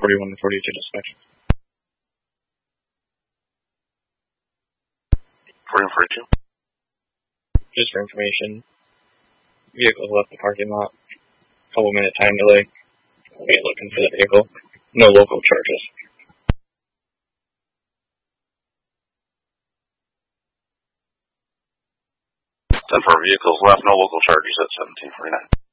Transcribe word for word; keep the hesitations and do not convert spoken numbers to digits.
forty-one to forty-two dispatch. forty-one forty-two. Just for information, vehicles left the parking lot. Couple minute time delay. We'll be looking for the vehicle. No local charges. ten four vehicles left, no local charges at seventeen forty-nine.